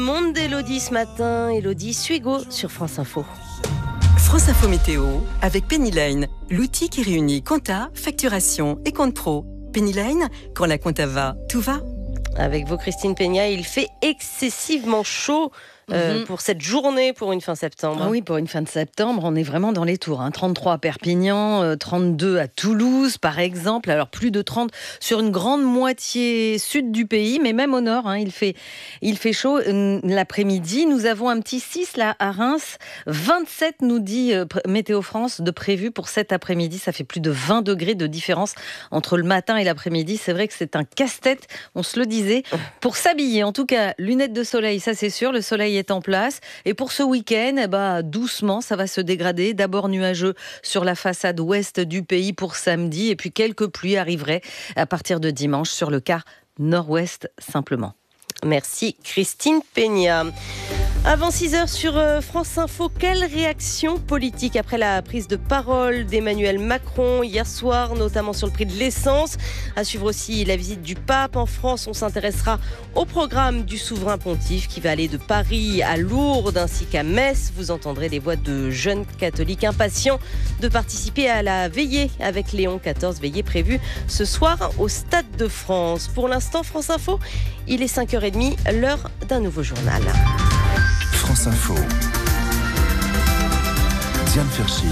Monde d'Élodie ce matin, Élodie Suego sur France Info. France Info Météo avec Pennyline, l'outil qui réunit compta, facturation et compte pro. Pennyline, quand la compta va, tout va. Avec vous Christine Peña, il fait excessivement chaud pour cette journée, pour une fin septembre. Ah oui, pour une fin de septembre, on est vraiment dans les tours. 33 à Perpignan, 32 à Toulouse par exemple. Alors plus de 30 sur une grande moitié sud du pays, mais même au nord, il fait chaud. L'après-midi, nous avons un petit 6 là à Reims. 27 nous dit Météo France de prévu pour cet après-midi. Ça fait plus de 20 degrés de différence entre le matin et l'après-midi. C'est vrai que c'est un casse-tête, on se le disait. Pour s'habiller, en tout cas, lunettes de soleil, ça c'est sûr, le soleil est en place. Et pour ce week-end, doucement, ça va se dégrader. D'abord nuageux sur la façade ouest du pays pour samedi, et puis quelques pluies arriveraient à partir de dimanche sur le quart nord-ouest simplement. Merci Christine Peña. Avant 6h sur France Info, quelle réaction politique après la prise de parole d'Emmanuel Macron hier soir, notamment sur le prix de l'essence. À suivre aussi la visite du pape en France. On s'intéressera au programme du souverain pontife qui va aller de Paris à Lourdes ainsi qu'à Metz. Vous entendrez des voix de jeunes catholiques impatients de participer à la veillée avec Léon XIV, veillée prévue ce soir au Stade de France. Pour l'instant, France Info, il est 5h30, l'heure d'un nouveau journal. France Info. Diane Ferschit.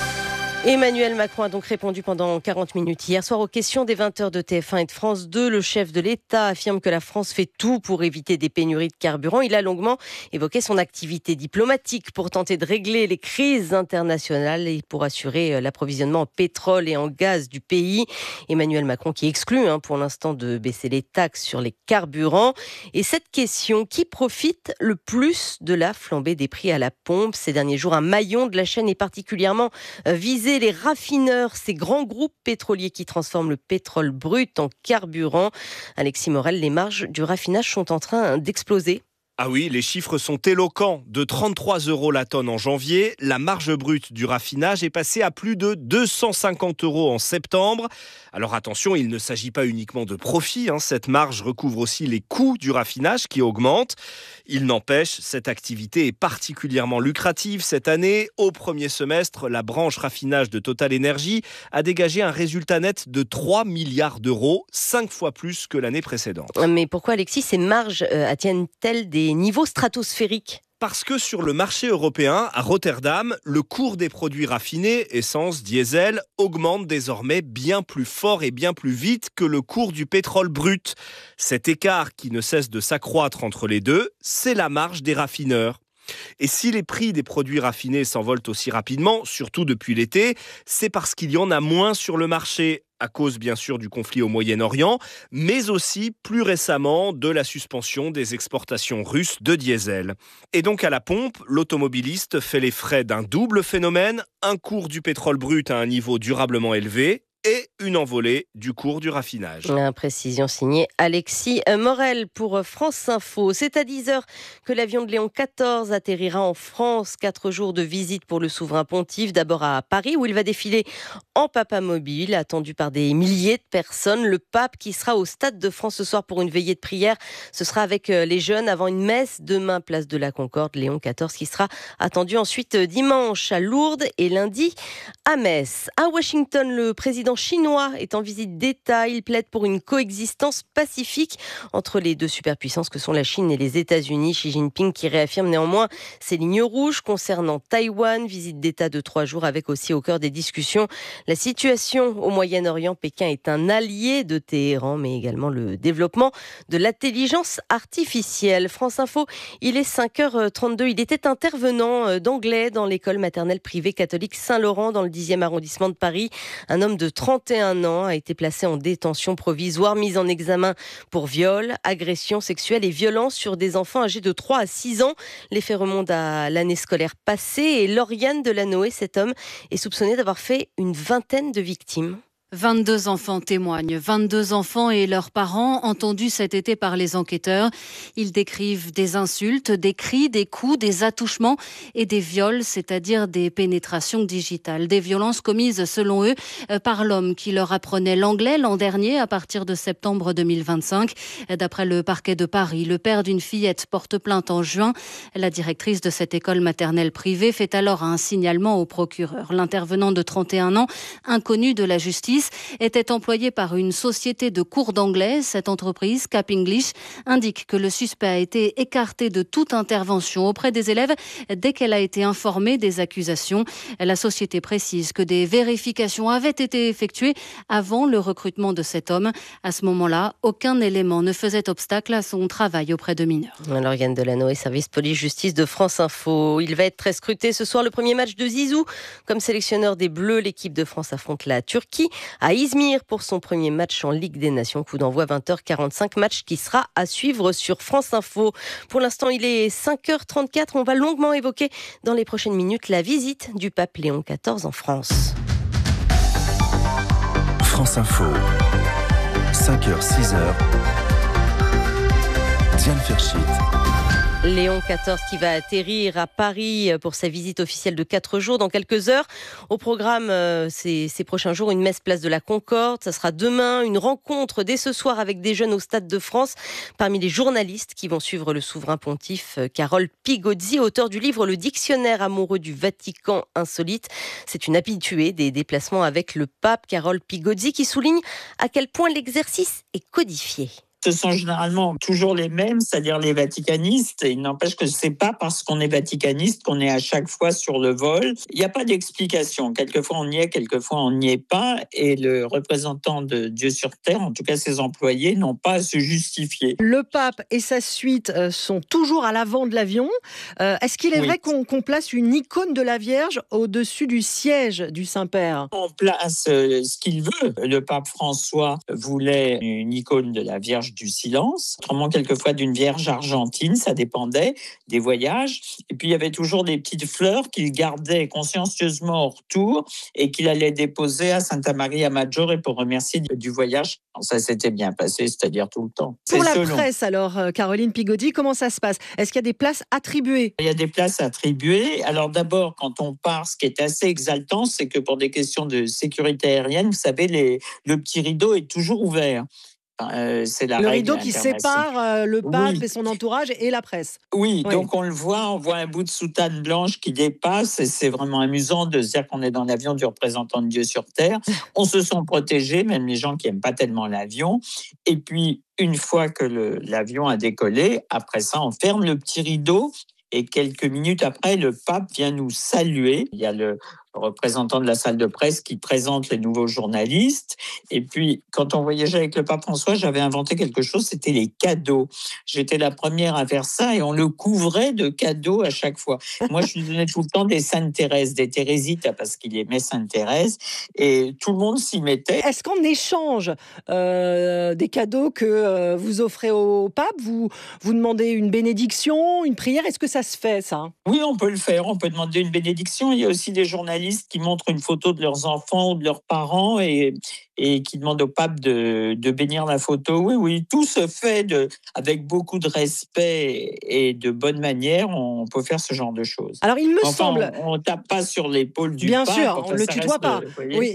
Emmanuel Macron a donc répondu pendant 40 minutes hier soir aux questions des 20h de TF1 et de France 2. Le chef de l'État affirme que la France fait tout pour éviter des pénuries de carburant. Il a longuement évoqué son activité diplomatique pour tenter de régler les crises internationales et pour assurer l'approvisionnement en pétrole et en gaz du pays. Emmanuel Macron qui exclut pour l'instant de baisser les taxes sur les carburants. Et cette question, qui profite le plus de la flambée des prix à la pompe ces derniers jours? Un maillon de la chaîne est particulièrement visé, les raffineurs, ces grands groupes pétroliers qui transforment le pétrole brut en carburant. Alexis Morel, les marges du raffinage sont en train d'exploser. Ah oui, les chiffres sont éloquents. De 33 € la tonne en janvier, la marge brute du raffinage est passée à plus de 250 € en septembre. Alors attention, il ne s'agit pas uniquement de profit. Cette marge recouvre aussi les coûts du raffinage qui augmentent. Il n'empêche, cette activité est particulièrement lucrative cette année. Au premier semestre, la branche raffinage de Total Energy a dégagé un résultat net de 3 milliards d'euros, 5 fois plus que l'année précédente. Mais pourquoi, Alexis, ces marges atteignent-elles des niveaux stratosphériques? Parce que sur le marché européen, à Rotterdam, le cours des produits raffinés, essence, diesel, augmente désormais bien plus fort et bien plus vite que le cours du pétrole brut. Cet écart qui ne cesse de s'accroître entre les deux, c'est la marge des raffineurs. Et si les prix des produits raffinés s'envolent aussi rapidement, surtout depuis l'été, c'est parce qu'il y en a moins sur le marché, à cause bien sûr du conflit au Moyen-Orient, mais aussi plus récemment de la suspension des exportations russes de diesel. Et donc à la pompe, l'automobiliste fait les frais d'un double phénomène, un cours du pétrole brut à un niveau durablement élevé, et une envolée du cours du raffinage. Précision signée Alexis Morel pour France Info. C'est à 10h que l'avion de Léon XIV atterrira en France. 4 jours de visite pour le souverain pontife. D'abord à Paris où il va défiler en papamobile, attendu par des milliers de personnes. Le pape qui sera au Stade de France ce soir pour une veillée de prière. Ce sera avec les jeunes avant une messe demain, place de la Concorde. Léon XIV qui sera attendu ensuite dimanche à Lourdes et lundi à Metz. À Washington, le président chinois est en visite d'État. Il plaide pour une coexistence pacifique entre les deux superpuissances que sont la Chine et les États-Unis. Xi Jinping qui réaffirme néanmoins ses lignes rouges concernant Taïwan. Visite d'État de 3 jours avec aussi au cœur des discussions la situation au Moyen-Orient. Pékin est un allié de Téhéran, mais également le développement de l'intelligence artificielle. France Info, il est 5h32. Il était intervenant d'anglais dans l'école maternelle privée catholique Saint-Laurent dans le 10e arrondissement de Paris. Un homme de 31 ans a été placé en détention provisoire, mis en examen pour viol, agression sexuelle et violence sur des enfants âgés de 3 à 6 ans. Les faits remontent à l'année scolaire passée et Lauriane Delanoë, cet homme, est soupçonné d'avoir fait une vingtaine de victimes. 22 enfants témoignent, 22 enfants et leurs parents entendus cet été par les enquêteurs. Ils décrivent des insultes, des cris, des coups, des attouchements et des viols, c'est-à-dire des pénétrations digitales. Des violences commises, selon eux, par l'homme qui leur apprenait l'anglais l'an dernier à partir de septembre 2025. D'après le parquet de Paris, le père d'une fillette porte plainte en juin. La directrice de cette école maternelle privée fait alors un signalement au procureur. L'intervenant de 31 ans, inconnu de la justice, était employé par une société de cours d'anglais. Cette entreprise, Cap English, indique que le suspect a été écarté de toute intervention auprès des élèves dès qu'elle a été informée des accusations. La société précise que des vérifications avaient été effectuées avant le recrutement de cet homme. À ce moment-là, aucun élément ne faisait obstacle à son travail auprès de mineurs. Alors Yann Delano et service police-justice de France Info. Il va être très scruté ce soir, le premier match de Zizou. Comme sélectionneur des Bleus, l'équipe de France affronte la Turquie à Izmir pour son premier match en Ligue des Nations. Coup d'envoi 20h45, match qui sera à suivre sur France Info. Pour l'instant, il est 5h34. On va longuement évoquer dans les prochaines minutes la visite du pape Léon XIV en France. France Info, 5h, 6h, Diane Ferchit. Léon XIV qui va atterrir à Paris pour sa visite officielle de 4 jours dans quelques heures. Au programme, ces prochains jours, une messe place de la Concorde. Ça sera demain, une rencontre dès ce soir avec des jeunes au Stade de France. Parmi les journalistes qui vont suivre le souverain pontife, Carole Pigozzi, auteur du livre Le dictionnaire amoureux du Vatican insolite. C'est une habituée des déplacements avec le pape, Carole Pigozzi, qui souligne à quel point l'exercice est codifié. Ce sont généralement toujours les mêmes, c'est-à-dire les vaticanistes. Il n'empêche que c'est pas parce qu'on est vaticaniste qu'on est à chaque fois sur le vol. Il n'y a pas d'explication. Quelquefois on y est, quelquefois on n'y est pas. Et le représentant de Dieu sur Terre, en tout cas ses employés, n'ont pas à se justifier. Le pape et sa suite sont toujours à l'avant de l'avion. Est-ce qu'il est vrai qu'on place une icône de la Vierge au-dessus du siège du Saint-Père ? On place ce qu'il veut. Le pape François voulait une icône de la Vierge du silence, autrement quelquefois d'une Vierge argentine, ça dépendait des voyages. Et puis il y avait toujours des petites fleurs qu'il gardait consciencieusement au retour et qu'il allait déposer à Santa Maria Maggiore pour remercier du voyage. Ça s'était bien passé, c'est-à-dire tout le temps. Pour la presse alors, Caroline Pigozzi, comment ça se passe ? Est-ce qu'il y a des places attribuées ? Il y a des places attribuées. Alors d'abord, quand on part, ce qui est assez exaltant, c'est que pour des questions de sécurité aérienne, vous savez, le petit rideau est toujours ouvert. C'est la le règle rideau qui sépare le pape et son entourage et la presse. Oui, donc on le voit, on voit un bout de soutane blanche qui dépasse et c'est vraiment amusant de se dire qu'on est dans l'avion du représentant de Dieu sur Terre. On se sent protégés, même les gens qui n'aiment pas tellement l'avion. Et puis, une fois que l'avion a décollé, après ça, on ferme le petit rideau et quelques minutes après, le pape vient nous saluer. Il y a le représentant de la salle de presse qui présente les nouveaux journalistes. Et puis, quand on voyageait avec le pape François, j'avais inventé quelque chose, c'était les cadeaux. J'étais la première à faire ça et on le couvrait de cadeaux à chaque fois. Moi, je lui donnais tout le temps des Sainte Thérèse, des Thérésites, parce qu'il aimait Sainte Thérèse, et tout le monde s'y mettait. Est-ce qu'en échange des cadeaux que vous offrez au pape, vous demandez une bénédiction, une prière ? Est-ce que ça se fait, ça ? Oui, on peut le faire. On peut demander une bénédiction. Il y a aussi des journalistes qui montrent une photo de leurs enfants ou de leurs parents et qui demandent au pape de bénir la photo. Oui, tout se fait avec beaucoup de respect et de bonne manière. On peut faire ce genre de choses. Alors, il me semble... On ne tape pas sur l'épaule du pape. Bien sûr, on ne le tutoie pas. Oui.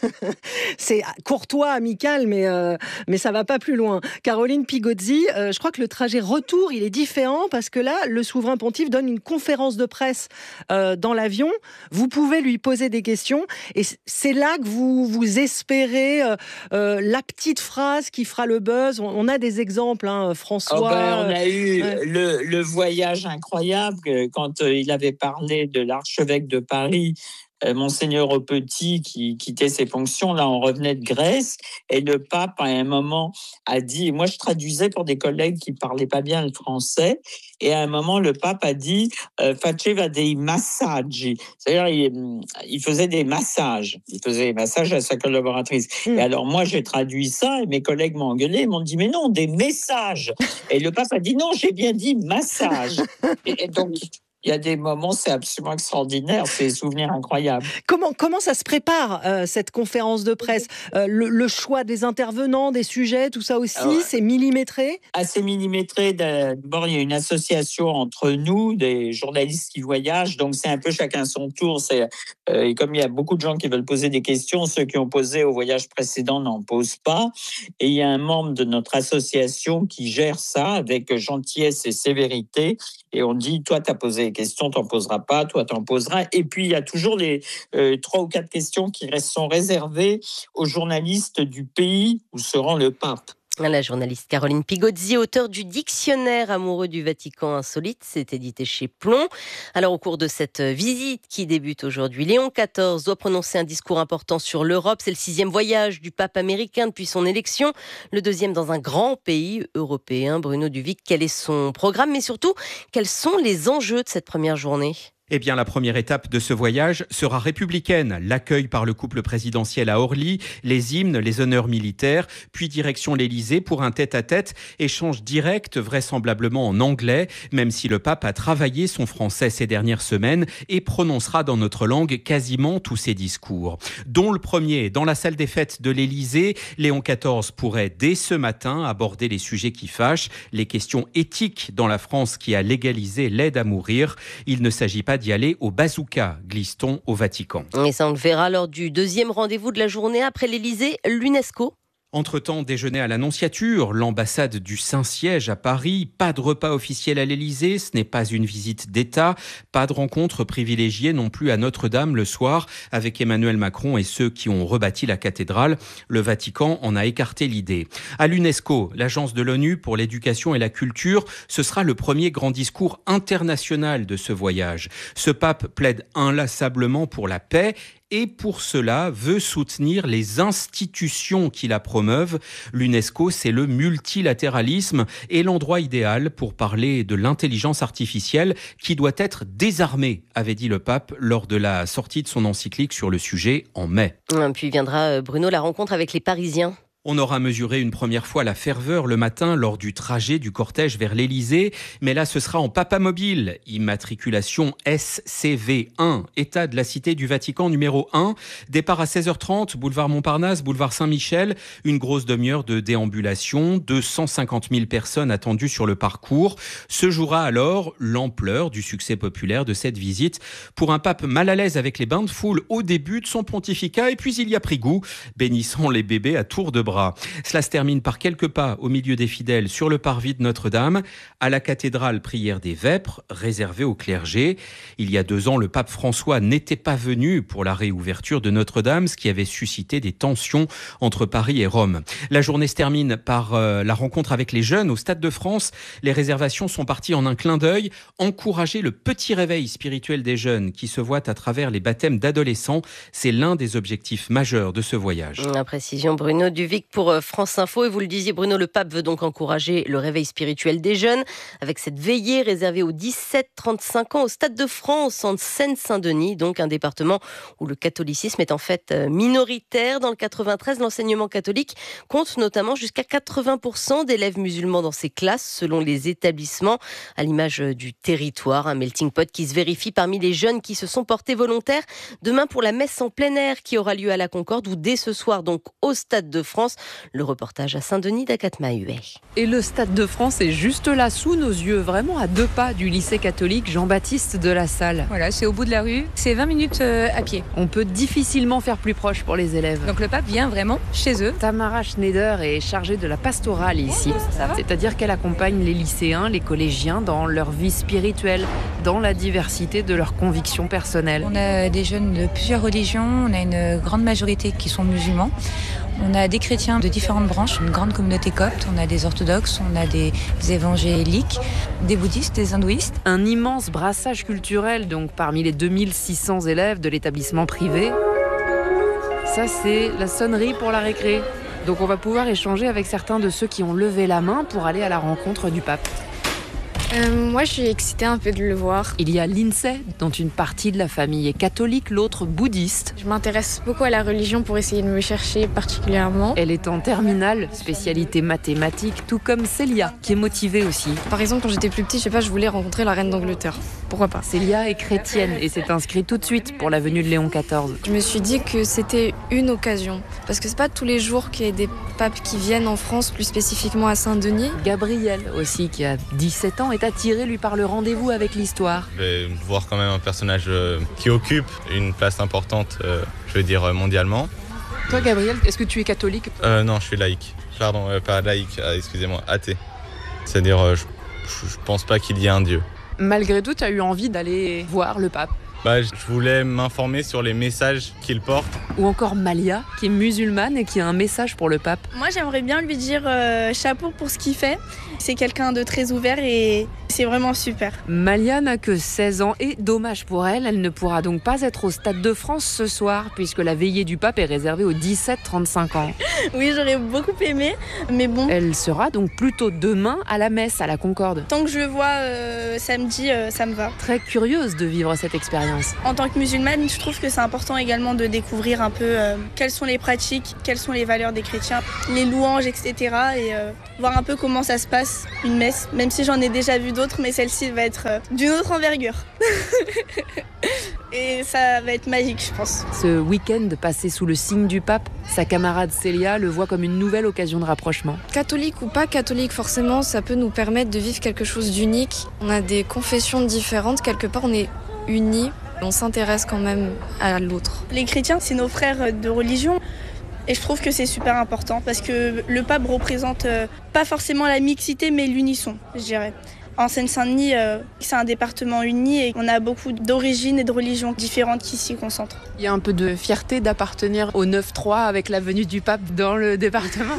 C'est courtois, amical, mais ça ne va pas plus loin. Caroline Pigozzi, je crois que le trajet retour, il est différent parce que là, le souverain pontife donne une conférence de presse dans l'avion. Vous pouvez lui poser des questions et c'est là que vous espérez la petite phrase qui fera le buzz. On a des exemples, François. On a eu le voyage incroyable quand il avait parlé de l'archevêque de Paris, Monseigneur Aupetit, qui quittait ses fonctions. Là, on revenait de Grèce et le pape, à un moment, a dit, moi je traduisais pour des collègues qui ne parlaient pas bien le français, et à un moment, le pape a dit faceva dei massaggi, c'est-à-dire il faisait des massages. Il faisait des massages à sa collaboratrice. Et alors, moi, j'ai traduit ça et mes collègues m'ont engueulé, ils m'ont dit, mais non, des messages. Et le pape a dit, non, j'ai bien dit massage. Et donc, Il y a des moments, c'est absolument extraordinaire, c'est des souvenirs incroyables. Comment ça se prépare, cette conférence de presse ? Le choix des intervenants, des sujets, tout ça aussi, c'est millimétré ? Assez millimétré. D'abord, il y a une association entre nous, des journalistes qui voyagent, donc c'est un peu chacun son tour. Et comme il y a beaucoup de gens qui veulent poser des questions, ceux qui ont posé au voyage précédent n'en posent pas. Et il y a un membre de notre association qui gère ça avec gentillesse et sévérité. Et on dit, toi, tu as posé des questions, tu n'en poseras pas, toi, tu en poseras. Et puis, il y a toujours les 3 ou 4 questions qui sont réservées aux journalistes du pays où se rend le pape. La journaliste Caroline Pigozzi, auteure du dictionnaire amoureux du Vatican insolite, c'est édité chez Plomb. Alors au cours de cette visite qui débute aujourd'hui, Léon XIV doit prononcer un discours important sur l'Europe. C'est le 6e voyage du pape américain depuis son élection, le 2e dans un grand pays européen. Bruno Duvic, quel est son programme, mais surtout, quels sont les enjeux de cette première journée ? Eh bien, la première étape de ce voyage sera républicaine. L'accueil par le couple présidentiel à Orly, les hymnes, les honneurs militaires, puis direction l'Élysée pour un tête-à-tête, échange direct, vraisemblablement en anglais, même si le pape a travaillé son français ces dernières semaines et prononcera dans notre langue quasiment tous ses discours. Dont le premier, dans la salle des fêtes de l'Élysée, Léon XIV pourrait dès ce matin aborder les sujets qui fâchent, les questions éthiques dans la France qui a légalisé l'aide à mourir. Il ne s'agit pas d'y aller au bazooka, glisse-t-on au Vatican. Et ça, on le verra lors du 2e rendez-vous de la journée après l'Élysée, l'UNESCO. Entre-temps, déjeuner à l'Annonciature, l'ambassade du Saint-Siège à Paris, pas de repas officiel à l'Élysée, ce n'est pas une visite d'État, pas de rencontre privilégiée non plus à Notre-Dame le soir avec Emmanuel Macron et ceux qui ont rebâti la cathédrale. Le Vatican en a écarté l'idée. À l'UNESCO, l'agence de l'ONU pour l'éducation et la culture, ce sera le premier grand discours international de ce voyage. Ce pape plaide inlassablement pour la paix et pour cela veut soutenir les institutions qui la promeuvent. L'UNESCO, c'est le multilatéralisme et l'endroit idéal pour parler de l'intelligence artificielle qui doit être désarmée, avait dit le pape lors de la sortie de son encyclique sur le sujet en mai. Puis viendra, Bruno, la rencontre avec les Parisiens. On aura mesuré une première fois la ferveur le matin lors du trajet du cortège vers l'Élysée, mais là ce sera en papamobile, immatriculation SCV1, état de la Cité du Vatican numéro 1, départ à 16h30, boulevard Montparnasse, boulevard Saint-Michel, une grosse demi-heure de déambulation, 250 000 personnes attendues sur le parcours. Se jouera alors l'ampleur du succès populaire de cette visite pour un pape mal à l'aise avec les bains de foule au début de son pontificat et puis il y a pris goût, bénissant les bébés à tour de bras. Cela se termine par quelques pas au milieu des fidèles sur le parvis de Notre-Dame, à la cathédrale prière des Vêpres, réservée au clergé. Il y a 2 ans, le pape François n'était pas venu pour la réouverture de Notre-Dame, ce qui avait suscité des tensions entre Paris et Rome. La journée se termine par la rencontre avec les jeunes au Stade de France. Les réservations sont parties en un clin d'œil. Encourager le petit réveil spirituel des jeunes qui se voient à travers les baptêmes d'adolescents, c'est l'un des objectifs majeurs de ce voyage. La précision, Bruno Duvic pour France Info. Et vous le disiez, Bruno, le pape veut donc encourager le réveil spirituel des jeunes avec cette veillée réservée aux 17-35 ans au Stade de France en Seine-Saint-Denis, donc un département où le catholicisme est en fait minoritaire. Dans le 93, l'enseignement catholique compte notamment jusqu'à 80% d'élèves musulmans dans ses classes selon les établissements, à l'image du territoire, un melting pot qui se vérifie parmi les jeunes qui se sont portés volontaires demain pour la messe en plein air qui aura lieu à la Concorde ou dès ce soir donc au Stade de France. Le reportage à Saint-Denis d'Agathe Mahuet. Et le Stade de France est juste là, sous nos yeux, vraiment à 2 pas du lycée catholique Jean-Baptiste de La Salle. Voilà, c'est au bout de la rue, c'est 20 minutes à pied. On peut difficilement faire plus proche pour les élèves. Donc le pape vient vraiment chez eux. Tamara Schneider est chargée de la pastorale ici. C'est-à-dire qu'elle accompagne les lycéens, les collégiens dans leur vie spirituelle, dans la diversité de leurs convictions personnelles. On a des jeunes de plusieurs religions, on a une grande majorité qui sont musulmans. On a des chrétiens de différentes branches, une grande communauté copte, on a des orthodoxes, on a des évangéliques, des bouddhistes, des hindouistes. Un immense brassage culturel donc parmi les 2600 élèves de l'établissement privé. Ça c'est la sonnerie pour la récré. Donc on va pouvoir échanger avec certains de ceux qui ont levé la main pour aller à la rencontre du pape. Moi, je suis excitée un peu de le voir. Il y a Lindsay, dont une partie de la famille est catholique, l'autre bouddhiste. Je m'intéresse beaucoup à la religion pour essayer de me chercher particulièrement. Elle est en terminale, spécialité mathématiques, tout comme Célia, qui est motivée aussi. Par exemple, quand j'étais plus petite, je voulais rencontrer la reine d'Angleterre. Pourquoi pas ? Célia est chrétienne et s'est inscrite tout de suite pour la venue de Léon XIV. Je me suis dit que c'était une occasion. Parce que c'est pas tous les jours qu'il y a des papes qui viennent en France, plus spécifiquement à Saint-Denis. Gabriel aussi, qui a 17 ans, est attiré lui par le rendez-vous avec l'histoire. Je vais voir quand même un personnage qui occupe une place importante, mondialement. Toi, Gabriel, est-ce que tu es catholique ? Non, je suis laïque. Pardon, pas laïque, excusez-moi, athée. C'est-à-dire, je pense pas qu'il y ait un Dieu. Malgré tout, tu as eu envie d'aller voir le pape ? Je voulais m'informer sur les messages qu'il porte. Ou encore Malia, qui est musulmane et qui a un message pour le pape. Moi, j'aimerais bien lui dire chapeau pour ce qu'il fait. C'est quelqu'un de très ouvert et c'est vraiment super. Malia n'a que 16 ans et dommage pour elle, elle ne pourra donc pas être au Stade de France ce soir puisque la veillée du pape est réservée aux 17-35 ans. Oui, j'aurais beaucoup aimé, mais bon. Elle sera donc plutôt demain à la messe à la Concorde. Tant que je le vois samedi, ça me va. Très curieuse de vivre cette expérience. En tant que musulmane, je trouve que c'est important également de découvrir un peu quelles sont les pratiques, quelles sont les valeurs des chrétiens, les louanges, etc. Et voir un peu comment ça se passe, une messe, même si j'en ai déjà vu d'autres, mais celle-ci va être d'une autre envergure. Et ça va être magique, je pense. Ce week-end passé sous le signe du pape, sa camarade Célia le voit comme une nouvelle occasion de rapprochement. Catholique ou pas catholique, forcément, ça peut nous permettre de vivre quelque chose d'unique. On a des confessions différentes, quelque part on est unis, on s'intéresse quand même à l'autre. Les chrétiens, c'est nos frères de religion. Et je trouve que c'est super important parce que le pape représente pas forcément la mixité, mais l'unisson, je dirais. En Seine-Saint-Denis, c'est un département uni et on a beaucoup d'origines et de religions différentes qui s'y concentrent. Il y a un peu de fierté d'appartenir au 9-3 avec la venue du pape dans le département.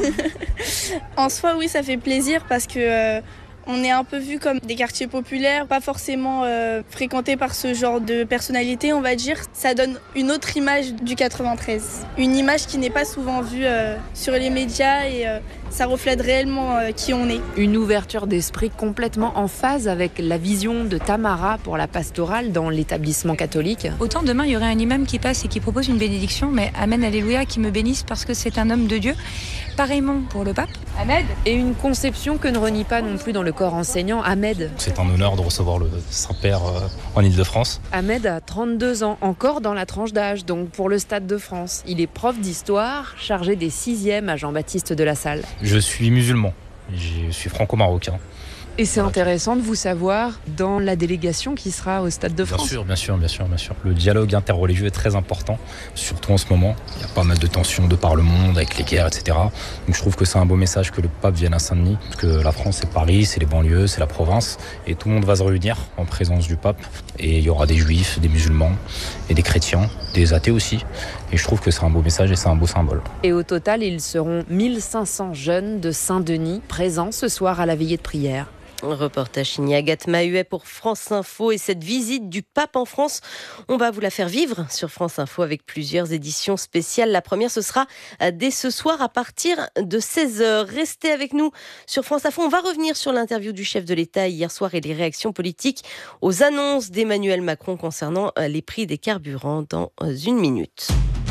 En soi, oui, ça fait plaisir parce que on est un peu vu comme des quartiers populaires, pas forcément fréquentés par ce genre de personnalité, on va dire. Ça donne une autre image du 93. Une image qui n'est pas souvent vue sur les médias et ça reflète réellement qui on est. Une ouverture d'esprit complètement en phase avec la vision de Tamara pour la pastorale dans l'établissement catholique. Autant demain, il y aurait un imam qui passe et qui propose une bénédiction, mais Amen, Alléluia, qui me bénisse parce que c'est un homme de Dieu. Pareillement pour le pape. Ahmed. Et une conception que ne renie pas non plus dans le corps enseignant, Ahmed. C'est un honneur de recevoir le Saint-Père en Ile-de-France. Ahmed a 32 ans, encore dans la tranche d'âge, donc pour le Stade de France. Il est prof d'histoire, chargé des 6e à Jean-Baptiste de la Salle. Je suis musulman, je suis franco-marocain. Et c'est intéressant de vous savoir dans la délégation qui sera au Stade de France. Bien sûr. Le dialogue interreligieux est très important, surtout en ce moment. Il y a pas mal de tensions de par le monde avec les guerres, etc. Donc je trouve que c'est un beau message que le pape vienne à Saint-Denis, parce que la France, c'est Paris, c'est les banlieues, c'est la province, et tout le monde va se réunir en présence du pape. Et il y aura des juifs, des musulmans, et des chrétiens, des athées aussi. Et je trouve que c'est un beau message et c'est un beau symbole. Et au total, ils seront 1500 jeunes de Saint-Denis présents ce soir à la veillée de prière. Reportage signé Agathe Mahuet pour France Info. Et cette visite du pape en France, on va vous la faire vivre sur France Info avec plusieurs éditions spéciales. La première, ce sera dès ce soir à partir de 16h. Restez avec nous sur France Info. On va revenir sur l'interview du chef de l'État hier soir et les réactions politiques aux annonces d'Emmanuel Macron concernant les prix des carburants dans une minute.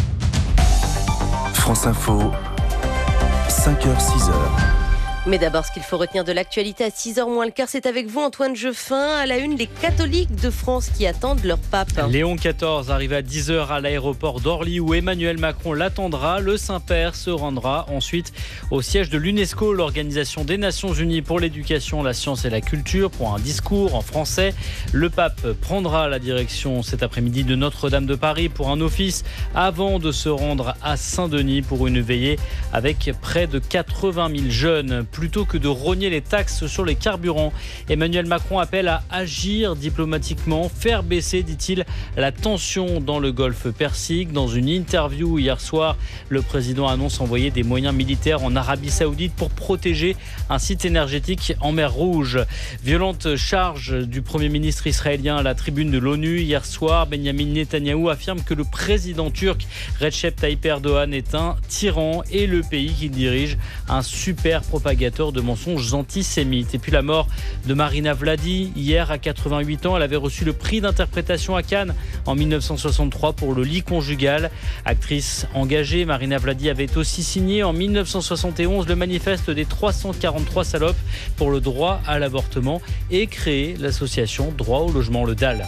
France Info, 5h, 6h. Mais d'abord, ce qu'il faut retenir de l'actualité à 6h moins le quart, c'est avec vous Antoine Jeffin. À la une, les catholiques de France qui attendent leur pape. Léon XIV arrive à 10h à l'aéroport d'Orly où Emmanuel Macron l'attendra. Le Saint-Père se rendra ensuite au siège de l'UNESCO, l'Organisation des Nations Unies pour l'éducation, la science et la culture, pour un discours en français. Le pape prendra la direction cet après-midi de Notre-Dame de Paris pour un office avant de se rendre à Saint-Denis pour une veillée avec près de 80 000 jeunes. Plutôt que de rogner les taxes sur les carburants, Emmanuel Macron appelle à agir diplomatiquement, faire baisser, dit-il, la tension dans le golfe Persique. Dans une interview hier soir, le président annonce envoyer des moyens militaires en Arabie Saoudite pour protéger un site énergétique en mer Rouge. Violente charge du Premier ministre israélien à la tribune de l'ONU. Hier soir, Benjamin Netanyahou affirme que le président turc Recep Tayyip Erdogan est un tyran et le pays qu'il dirige un super propagandiste propagateurs de mensonges antisémites. Et puis la mort de Marina Vladi. Hier, à 88 ans, elle avait reçu le prix d'interprétation à Cannes en 1963 pour Le lit conjugal. Actrice engagée, Marina Vladi avait aussi signé en 1971 le manifeste des 343 salopes pour le droit à l'avortement et créé l'association Droit au logement, le DAL.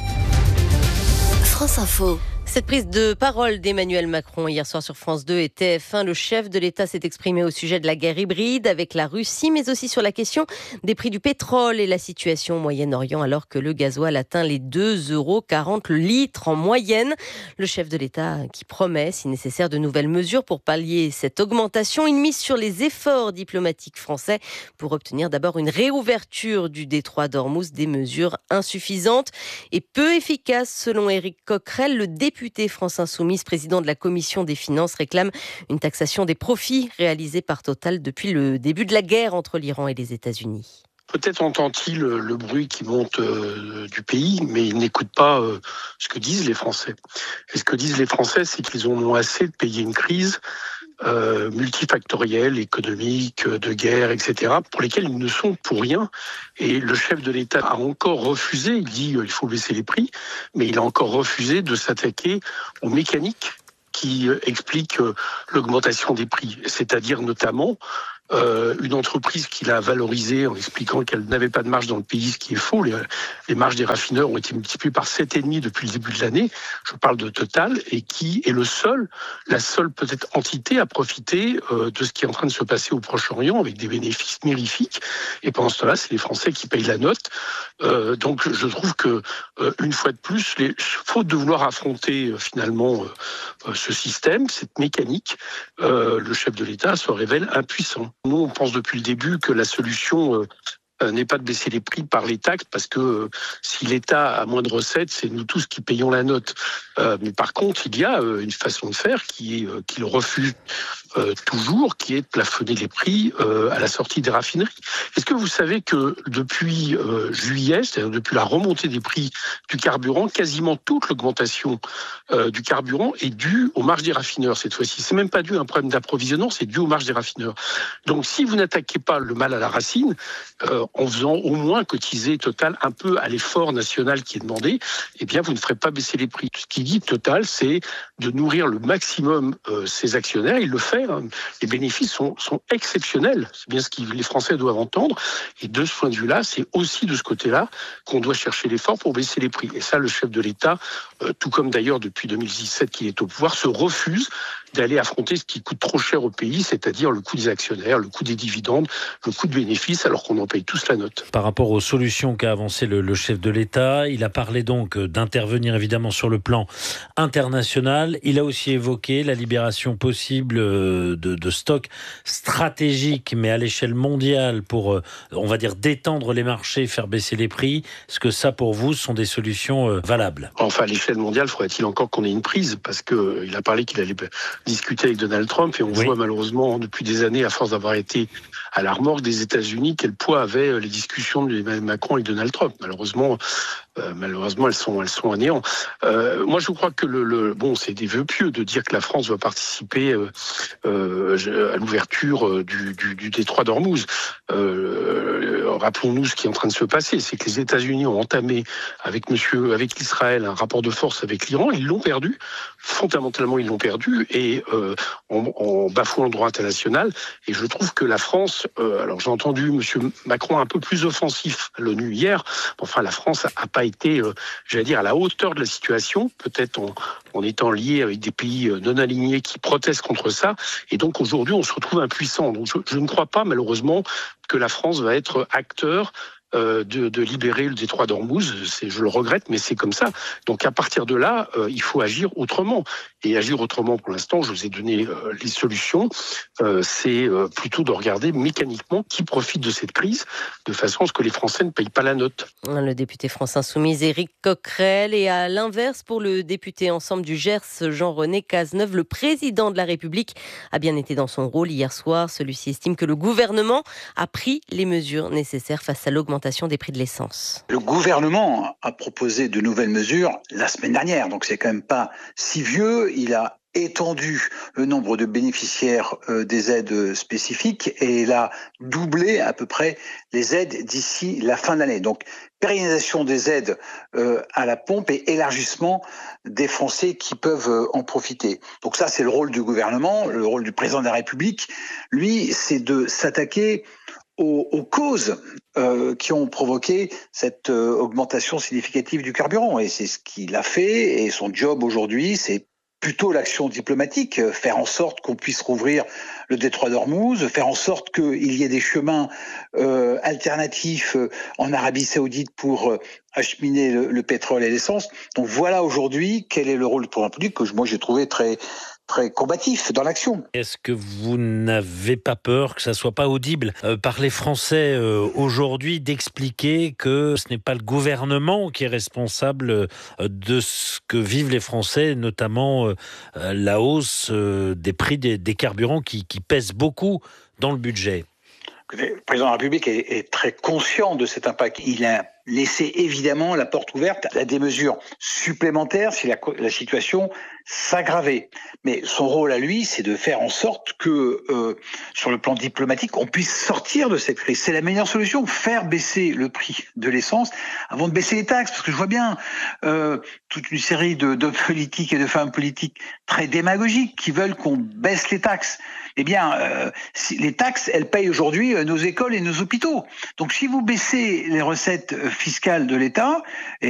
France Info. Cette prise de parole d'Emmanuel Macron hier soir sur France 2 et TF1, le chef de l'État s'est exprimé au sujet de la guerre hybride avec la Russie, mais aussi sur la question des prix du pétrole et la situation au Moyen-Orient alors que le gasoil atteint les 2,40 € le litre en moyenne. Le chef de l'État qui promet, si nécessaire, de nouvelles mesures pour pallier cette augmentation. Il mise sur les efforts diplomatiques français pour obtenir d'abord une réouverture du détroit d'Ormuz, des mesures insuffisantes et peu efficaces selon Éric Coquerel, le député France Insoumise, président de la Commission des Finances, réclame une taxation des profits réalisés par Total depuis le début de la guerre entre l'Iran et les États-Unis. Peut-être entend-il le bruit qui monte du pays, mais il n'écoute pas ce que disent les Français. Et ce que disent les Français, c'est qu'ils en ont assez de payer une crise multifactorielle, économique, de guerre, etc., pour lesquelles ils ne sont pour rien. Et le chef de l'État a encore refusé, il dit il faut baisser les prix, mais il a encore refusé de s'attaquer aux mécaniques qui expliquent l'augmentation des prix, c'est-à-dire notamment une entreprise qu'il a valorisée en expliquant qu'elle n'avait pas de marge dans le pays, ce qui est faux. Les marges des raffineurs ont été multipliées par 7,5 depuis le début de l'année. Je parle de Total, et qui est la seule peut-être entité à profiter de ce qui est en train de se passer au Proche-Orient avec des bénéfices mirifiques. Et pendant ce temps-là, c'est les Français qui payent la note. Donc je trouve que, une fois de plus, faute de vouloir affronter finalement ce système, cette mécanique, le chef de l'État se révèle impuissant. Nous, on pense depuis le début que la solution n'est pas de baisser les prix par les taxes, parce que si l'État a moins de recettes, c'est nous tous qui payons la note. Mais par contre, il y a une façon de faire qu'il refuse toujours, qui est de plafonner les prix à la sortie des raffineries. Est-ce que vous savez que depuis juillet, c'est-à-dire depuis la remontée des prix du carburant, quasiment toute l'augmentation du carburant est due aux marges des raffineurs cette fois-ci. C'est même pas dû à un problème d'approvisionnement, c'est dû aux marges des raffineurs. Donc si vous n'attaquez pas le mal à la racine, en faisant au moins cotiser Total un peu à l'effort national qui est demandé, eh bien vous ne ferez pas baisser les prix. Ce qui dit Total, c'est de nourrir le maximum ses actionnaires. Il le fait. Hein. Les bénéfices sont exceptionnels. C'est bien ce que les Français doivent entendre. Et de ce point de vue-là, c'est aussi de ce côté-là qu'on doit chercher l'effort pour baisser les prix. Et ça, le chef de l'État, tout comme d'ailleurs depuis 2017 qu'il est au pouvoir, se refuse d'aller affronter ce qui coûte trop cher au pays, c'est-à-dire le coût des actionnaires, le coût des dividendes, le coût de bénéfices, alors qu'on en paye tous la note. Par rapport aux solutions qu'a avancé le chef de l'État, il a parlé donc d'intervenir évidemment sur le plan international. Il a aussi évoqué la libération possible de stocks stratégiques, mais à l'échelle mondiale, pour, on va dire, détendre les marchés, faire baisser les prix. Est-ce que ça, pour vous, sont des solutions valables ? Enfin, à l'échelle mondiale, faudrait-il encore qu'on ait une prise, parce qu'il a parlé qu'il allait discuter avec Donald Trump, et on voit malheureusement depuis des années, à force d'avoir été à la remorque des États-Unis, quel poids avaient les discussions de Macron et Donald Trump. Malheureusement, elles sont à néant. Moi, je crois que c'est des vœux pieux de dire que la France va participer à l'ouverture du détroit d'Ormuz. Rappelons-nous ce qui est en train de se passer, c'est que les États-Unis ont entamé avec Israël un rapport de force avec l'Iran. Ils l'ont perdu. Fondamentalement, ils l'ont perdu, et en bafouant le droit international. Et je trouve que la France, alors j'ai entendu M. Macron un peu plus offensif à l'ONU hier. Enfin, la France n'a pas été, à la hauteur de la situation, peut-être en étant lié avec des pays non alignés qui protestent contre ça. Et donc aujourd'hui, on se retrouve impuissant. Donc je ne crois pas, malheureusement, que la France va être acteur de libérer le détroit d'Ormuz. Je le regrette, mais c'est comme ça. Donc à partir de là, il faut agir autrement. Et agir autrement, pour l'instant, je vous ai donné les solutions. C'est plutôt de regarder mécaniquement qui profite de cette crise, de façon à ce que les Français ne payent pas la note. Le député France Insoumise, Éric Coquerel. Et à l'inverse, pour le député Ensemble du Gers, Jean-René Cazeneuve, le président de la République a bien été dans son rôle hier soir. Celui-ci estime que le gouvernement a pris les mesures nécessaires face à l'augmentation des prix de l'essence. Le gouvernement a proposé de nouvelles mesures la semaine dernière, donc c'est quand même pas si vieux. Il a étendu le nombre de bénéficiaires des aides spécifiques et il a doublé à peu près les aides d'ici la fin de l'année. Donc, pérennisation des aides à la pompe et élargissement des Français qui peuvent en profiter. Donc ça, c'est le rôle du gouvernement, le rôle du président de la République. Lui, c'est de s'attaquer aux causes qui ont provoqué cette augmentation significative du carburant. Et c'est ce qu'il a fait. Et son job aujourd'hui, c'est plutôt l'action diplomatique, faire en sorte qu'on puisse rouvrir le détroit d'Ormuz, faire en sorte qu'il y ait des chemins alternatifs en Arabie Saoudite pour acheminer le pétrole et l'essence. Donc voilà aujourd'hui quel est le rôle du président de la République que moi j'ai trouvé très combatif dans l'action. Est-ce que vous n'avez pas peur que ça soit pas audible par les Français aujourd'hui d'expliquer que ce n'est pas le gouvernement qui est responsable de ce que vivent les Français, notamment la hausse des prix des carburants qui pèsent beaucoup dans le budget? Le président de la République est très conscient de cet impact. Il a laissé évidemment la porte ouverte à des mesures supplémentaires si la situation s'aggravait. Mais son rôle à lui, c'est de faire en sorte que, sur le plan diplomatique, on puisse sortir de cette crise. C'est la meilleure solution, faire baisser le prix de l'essence avant de baisser les taxes. Parce que je vois bien toute une série d'hommes politiques et de femmes politiques très démagogiques qui veulent qu'on baisse les taxes. Eh bien, les taxes, elles payent aujourd'hui nos écoles et nos hôpitaux. Donc si vous baissez les recettes fiscales de l'État,